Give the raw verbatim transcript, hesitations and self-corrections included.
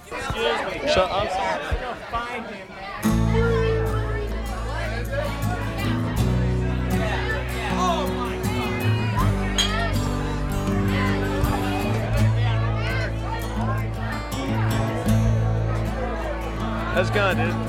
Excuse me. Shut up. Go find him. That's good, dude.